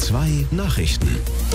2 Nachrichten.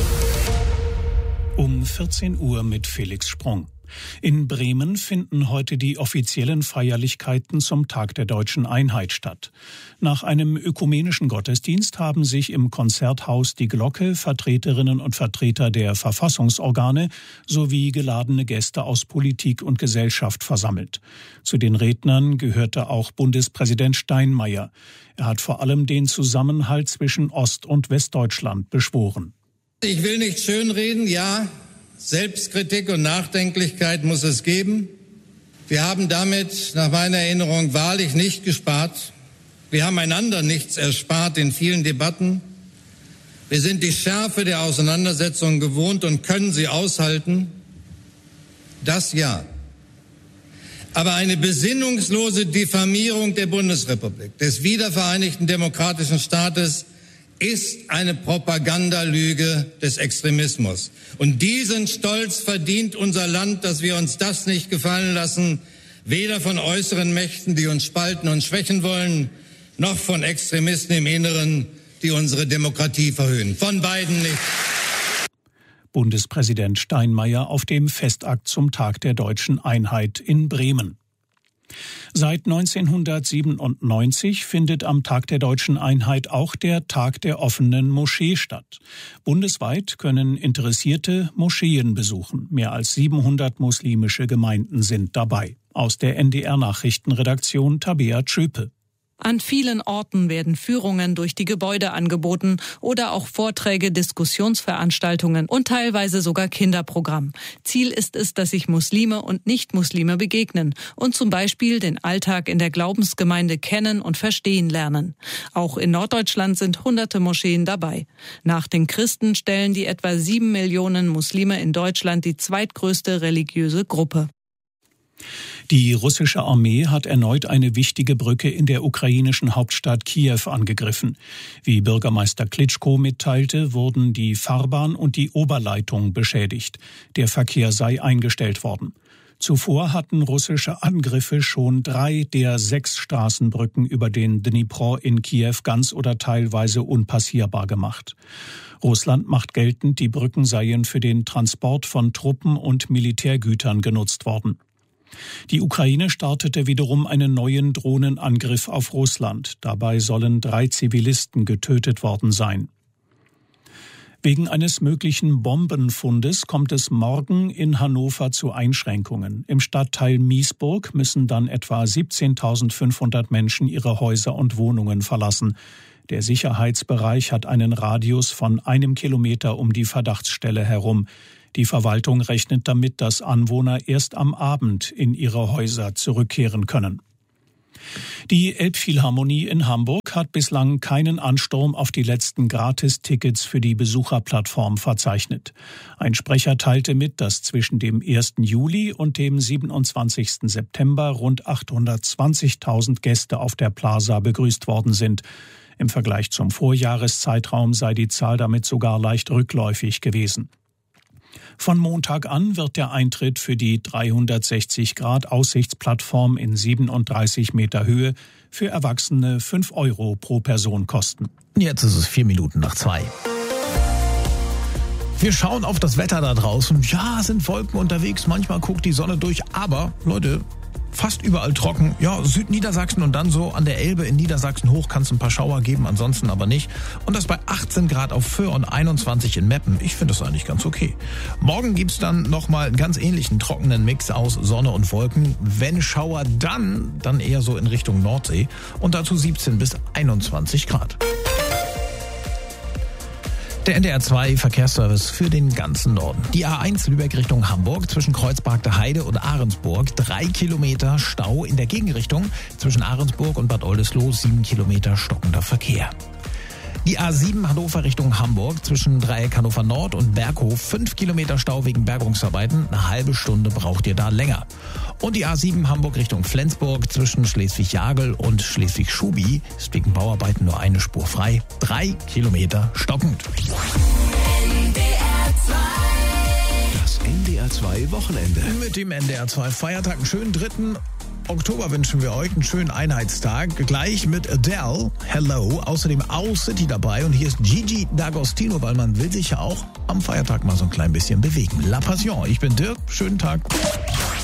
Um 14 Uhr mit Felix Sprung. In Bremen finden heute die offiziellen Feierlichkeiten zum Tag der Deutschen Einheit statt. Nach einem ökumenischen Gottesdienst haben sich im Konzerthaus Die Glocke Vertreterinnen und Vertreter der Verfassungsorgane sowie geladene Gäste aus Politik und Gesellschaft versammelt. Zu den Rednern gehörte auch Bundespräsident Steinmeier. Er hat vor allem den Zusammenhalt zwischen Ost- und Westdeutschland beschworen. Ich will nicht schönreden, ja. Selbstkritik und Nachdenklichkeit muss es geben. Wir haben damit nach meiner Erinnerung wahrlich nicht gespart. Wir haben einander nichts erspart in vielen Debatten. Wir sind die Schärfe der Auseinandersetzung gewohnt und können sie aushalten. Das ja. Aber eine besinnungslose Diffamierung der Bundesrepublik, des wiedervereinigten demokratischen Staates, ist eine Propagandalüge des Extremismus. Und diesen Stolz verdient unser Land, dass wir uns das nicht gefallen lassen, weder von äußeren Mächten, die uns spalten und schwächen wollen, noch von Extremisten im Inneren, die unsere Demokratie verhöhnen. Von beiden nicht. Bundespräsident Steinmeier auf dem Festakt zum Tag der Deutschen Einheit in Bremen. Seit 1997 findet am Tag der Deutschen Einheit auch der Tag der offenen Moschee statt. Bundesweit können Interessierte Moscheen besuchen. Mehr als 700 muslimische Gemeinden sind dabei. Aus der NDR-Nachrichtenredaktion Tabea Tschöpe. An vielen Orten werden Führungen durch die Gebäude angeboten oder auch Vorträge, Diskussionsveranstaltungen und teilweise sogar Kinderprogramm. Ziel ist es, dass sich Muslime und Nicht-Muslime begegnen und zum Beispiel den Alltag in der Glaubensgemeinde kennen und verstehen lernen. Auch in Norddeutschland sind hunderte Moscheen dabei. Nach den Christen stellen die etwa 7 Millionen Muslime in Deutschland die zweitgrößte religiöse Gruppe. Die russische Armee hat erneut eine wichtige Brücke in der ukrainischen Hauptstadt Kiew angegriffen. Wie Bürgermeister Klitschko mitteilte, wurden die Fahrbahn und die Oberleitung beschädigt. Der Verkehr sei eingestellt worden. Zuvor hatten russische Angriffe schon 3 der 6 Straßenbrücken über den Dnipro in Kiew ganz oder teilweise unpassierbar gemacht. Russland macht geltend, die Brücken seien für den Transport von Truppen und Militärgütern genutzt worden. Die Ukraine startete wiederum einen neuen Drohnenangriff auf Russland. Dabei sollen 3 Zivilisten getötet worden sein. Wegen eines möglichen Bombenfundes kommt es morgen in Hannover zu Einschränkungen. Im Stadtteil Miesburg müssen dann etwa 17.500 Menschen ihre Häuser und Wohnungen verlassen. Der Sicherheitsbereich hat einen Radius von 1 Kilometer um die Verdachtsstelle herum. Die Verwaltung rechnet damit, dass Anwohner erst am Abend in ihre Häuser zurückkehren können. Die Elbphilharmonie in Hamburg hat bislang keinen Ansturm auf die letzten Gratistickets für die Besucherplattform verzeichnet. Ein Sprecher teilte mit, dass zwischen dem 1. Juli und dem 27. September rund 820.000 Gäste auf der Plaza begrüßt worden sind. Im Vergleich zum Vorjahreszeitraum sei die Zahl damit sogar leicht rückläufig gewesen. Von Montag an wird der Eintritt für die 360-Grad-Aussichtsplattform in 37 Meter Höhe für Erwachsene 5 € pro Person kosten. Jetzt ist es 2:04. Wir schauen auf das Wetter da draußen. Ja, es sind Wolken unterwegs, manchmal guckt die Sonne durch, aber Leute, fast überall trocken. Ja, Südniedersachsen und dann so an der Elbe in Niedersachsen hoch kann es ein paar Schauer geben, ansonsten aber nicht. Und das bei 18 Grad auf Föhr und 21 in Meppen. Ich finde das eigentlich ganz okay. Morgen gibt's dann nochmal einen ganz ähnlichen trockenen Mix aus Sonne und Wolken. Wenn Schauer, dann eher so in Richtung Nordsee. Und dazu 17 bis 21 Grad. Der NDR2 Verkehrsservice für den ganzen Norden. Die A1 Lübeck Richtung Hamburg zwischen Kreuzberg Heide und Ahrensburg 3 Kilometer Stau in der Gegenrichtung. Zwischen Ahrensburg und Bad Oldesloe 7 Kilometer stockender Verkehr. Die A7 Hannover Richtung Hamburg zwischen Dreieck Hannover Nord und Berghof 5 Kilometer Stau wegen Bergungsarbeiten. Eine halbe Stunde braucht ihr da länger. Und die A7 Hamburg Richtung Flensburg zwischen Schleswig-Jagel und Schleswig-Schubi ist wegen Bauarbeiten nur eine Spur frei. 3 Kilometer stockend. Das NDR2 Wochenende. Mit dem NDR2 Feiertag einen schönen 3. Oktober wünschen wir euch einen schönen Einheitstag. Gleich mit Adele, Hello. Außerdem Owl City dabei. Und hier ist Gigi D'Agostino, weil man will sich ja auch am Feiertag mal so ein klein bisschen bewegen. La Passion. Ich bin Dirk. Schönen Tag.